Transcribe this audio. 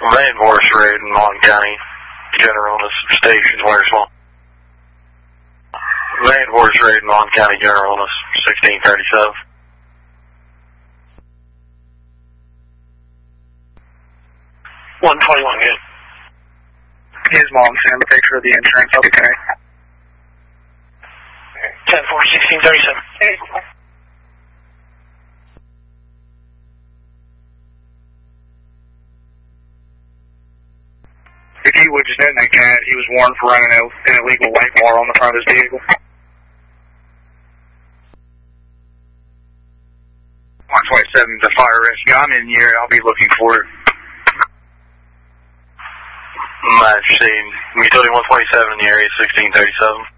Main Horse Road in Mon County, General Illness Station, Wiersma. Main Horse Road in Mon County, General Illness, 1637. 121, good. His mom sent a picture of the insurance. Okay. 10-4, 1637. If he would just done that cat, he was warned for running an illegal white bar on the front of his vehicle. 127 to fire rescue. I'm in here. I'll be looking for it. I've seen utility 127 in the area, 1637.